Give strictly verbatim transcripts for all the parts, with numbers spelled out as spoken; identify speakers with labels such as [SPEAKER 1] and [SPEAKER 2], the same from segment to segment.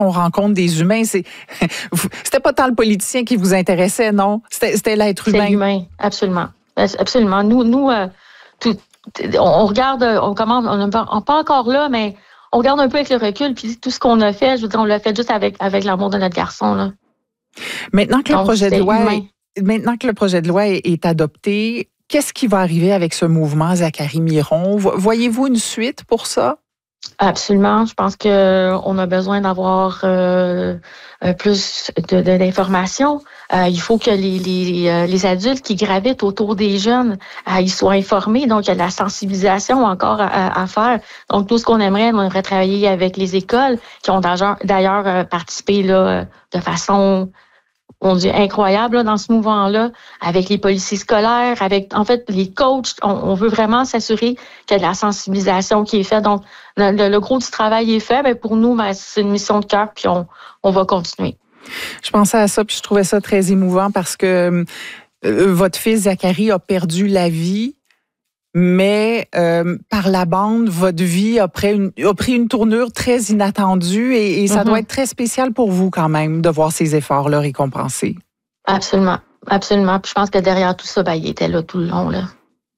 [SPEAKER 1] on rencontre des humains. C'est... C'était pas tant le politicien qui vous intéressait, non? C'était, c'était l'être humain.
[SPEAKER 2] C'est l'humain, absolument. Absolument. Nous, nous euh, tout, on regarde, on commence, on n'est pas encore là, mais on regarde un peu avec le recul, puis tout ce qu'on a fait, je veux dire, on l'a fait juste avec, avec l'amour de notre garçon, là.
[SPEAKER 1] Maintenant que le
[SPEAKER 2] Donc,
[SPEAKER 1] projet de loi,
[SPEAKER 2] humain.
[SPEAKER 1] est, maintenant que le projet de loi est, est adopté, qu'est-ce qui va arriver avec ce mouvement Zacharie Miron? Voyez-vous une suite pour ça?
[SPEAKER 2] Absolument. Je pense qu'on a besoin d'avoir euh, plus de, de, d'informations. Euh, il faut que les, les, les adultes qui gravitent autour des jeunes, euh, ils soient informés. Donc, il y a de la sensibilisation encore à, à faire. Donc, tout ce qu'on aimerait, on aimerait travailler avec les écoles qui ont d'ailleurs, d'ailleurs participé là, de façon... on dit incroyable là, dans ce mouvement-là, avec les policiers scolaires, avec en fait les coachs. On, on veut vraiment s'assurer qu'il y a de la sensibilisation qui est faite. Donc, le, le, le gros du travail est fait. Mais pour nous, ben, c'est une mission de cœur, puis on, on va continuer.
[SPEAKER 1] Je pensais à ça, puis je trouvais ça très émouvant parce que euh, votre fils Zacharie a perdu la vie. Mais euh, par la bande, votre vie a pris une, a pris une tournure très inattendue et, et ça mm-hmm. doit être très spécial pour vous quand même de voir ces efforts-là récompensés.
[SPEAKER 2] Absolument, absolument. Puis je pense que derrière tout ça, ben, il était là tout le long. Là.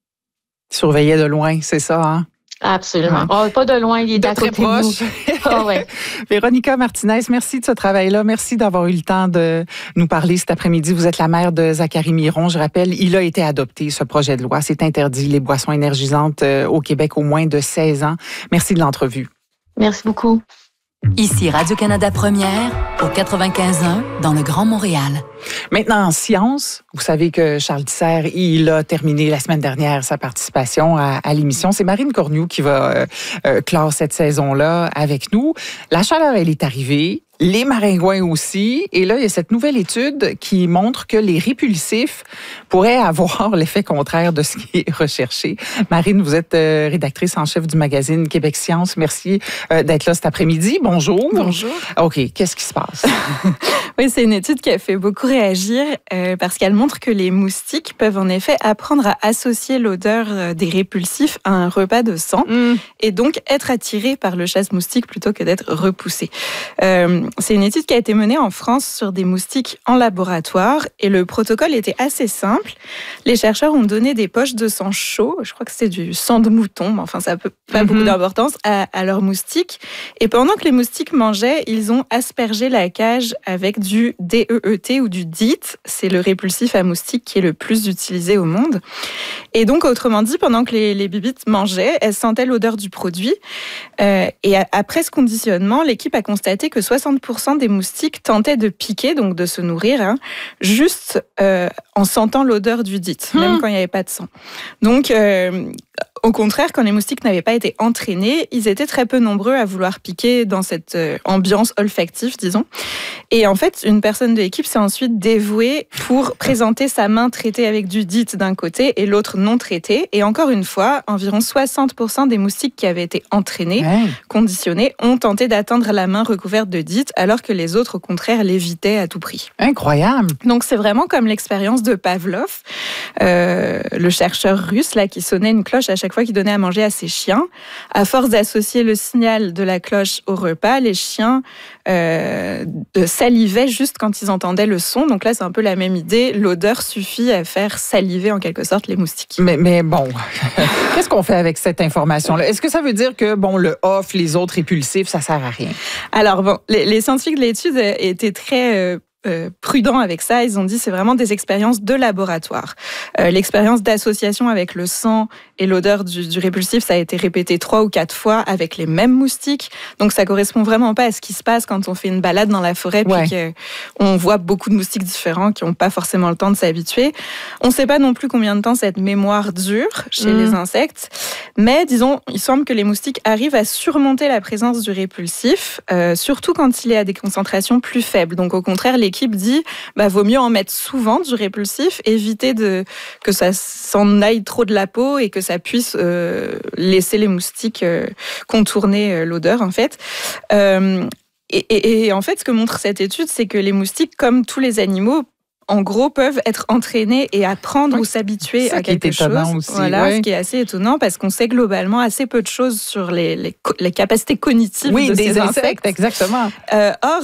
[SPEAKER 1] Il surveillait de loin, c'est ça, hein?
[SPEAKER 2] Absolument. Ouais. Oh, pas de loin, il est
[SPEAKER 1] de
[SPEAKER 2] à
[SPEAKER 1] très
[SPEAKER 2] côté
[SPEAKER 1] proche.
[SPEAKER 2] de nous. Oh, ouais.
[SPEAKER 1] Véronica Martinez, merci de ce travail-là. Merci d'avoir eu le temps de nous parler cet après-midi. Vous êtes la mère de Zacharie Miron. Je rappelle, il a été adopté, ce projet de loi. C'est interdit, les boissons énergisantes au Québec, au moins de seize ans. Merci de l'entrevue.
[SPEAKER 2] Merci beaucoup.
[SPEAKER 3] Ici Radio-Canada Première, au quatre-vingt-quinze un, dans le Grand Montréal.
[SPEAKER 1] Maintenant, en sciences, vous savez que Charles Tisser, il a terminé la semaine dernière sa participation à, à l'émission. C'est Marine Cornu qui va euh, euh, clore cette saison-là avec nous. La chaleur, elle est arrivée. Les maringouins aussi. Et là, il y a cette nouvelle étude qui montre que les répulsifs pourraient avoir l'effet contraire de ce qui est recherché. Marine, vous êtes euh, rédactrice en chef du magazine Québec Science. Merci euh, d'être là cet après-midi. Bonjour.
[SPEAKER 4] Bonjour.
[SPEAKER 1] OK, qu'est-ce qui se passe?
[SPEAKER 4] Oui, c'est une étude qui a fait beaucoup réagir euh, parce qu'elle montre que les moustiques peuvent en effet apprendre à associer l'odeur des répulsifs à un repas de sang mmh. et donc être attirés par le chasse-moustique plutôt que d'être repoussés. Euh, C'est une étude qui a été menée en France sur des moustiques en laboratoire et le protocole était assez simple. Les chercheurs ont donné des poches de sang chaud, je crois que c'est du sang de mouton, mais enfin ça n'a pas mm-hmm. beaucoup d'importance, à, à leurs moustiques. Et pendant que les moustiques mangeaient, ils ont aspergé la cage avec du D E E T ou du D E E T. C'est le répulsif à moustiques qui est le plus utilisé au monde. Et donc, autrement dit, pendant que les, les bibites mangeaient, elles sentaient l'odeur du produit. Euh, et à, après ce conditionnement, l'équipe a constaté que soixante pour cent des moustiques tentaient de piquer, donc de se nourrir, hein, juste euh, en sentant l'odeur du D E E T, mmh. même quand il n'y avait pas de sang. Donc, euh, au contraire, quand les moustiques n'avaient pas été entraînés, ils étaient très peu nombreux à vouloir piquer dans cette euh, ambiance olfactive, disons. Et en fait, une personne de l'équipe s'est ensuite dévouée pour présenter sa main traitée avec du D E E T d'un côté et l'autre non traitée. Et encore une fois, environ soixante pour cent des moustiques qui avaient été entraînés, ouais. conditionnés, ont tenté d'atteindre la main recouverte de D E E T, alors que les autres, au contraire, l'évitaient à tout prix.
[SPEAKER 1] Incroyable!
[SPEAKER 4] Donc, c'est vraiment comme l'expérience de Pavlov, euh, le chercheur russe là, qui sonnait une cloche à chaque fois qu'il donnait à manger à ses chiens. À force d'associer le signal de la cloche au repas, les chiens euh, salivaient juste quand ils entendaient le son. Donc là, c'est un peu la même idée. L'odeur suffit à faire saliver en quelque sorte les moustiques.
[SPEAKER 1] Mais, mais bon, qu'est-ce qu'on fait avec cette information-là? Est-ce que ça veut dire que bon, le off, les autres répulsifs, ça sert à rien?
[SPEAKER 4] Alors bon, les, les scientifiques de l'étude étaient très... Euh, Euh, prudents avec ça, ils ont dit c'est vraiment des expériences de laboratoire. Euh, l'expérience d'association avec le sang et l'odeur du, du répulsif, ça a été répété trois ou quatre fois avec les mêmes moustiques. Donc ça correspond vraiment pas à ce qui se passe quand on fait une balade dans la forêt ouais. puis qu'on voit beaucoup de moustiques différents qui n'ont pas forcément le temps de s'habituer. On ne sait pas non plus combien de temps cette mémoire dure chez mmh. les insectes, mais disons, il semble que les moustiques arrivent à surmonter la présence du répulsif, euh, surtout quand il est à des concentrations plus faibles. Donc au contraire, les L'équipe dit, bah, vaut mieux en mettre souvent du répulsif, éviter de, que ça s'en aille trop de la peau et que ça puisse euh, laisser les moustiques euh, contourner euh, l'odeur, en fait. Euh, et, et, et en fait, ce que montre cette étude, c'est que les moustiques, comme tous les animaux, en gros, peuvent être entraînés et apprendre oui. ou s'habituer à quelque chose.
[SPEAKER 1] Aussi,
[SPEAKER 4] voilà,
[SPEAKER 1] oui.
[SPEAKER 4] ce qui est assez étonnant parce qu'on sait globalement assez peu de choses sur les, les, les capacités cognitives
[SPEAKER 1] oui,
[SPEAKER 4] de
[SPEAKER 1] des
[SPEAKER 4] ces
[SPEAKER 1] insectes.
[SPEAKER 4] insectes.
[SPEAKER 1] Exactement.
[SPEAKER 4] Euh, or,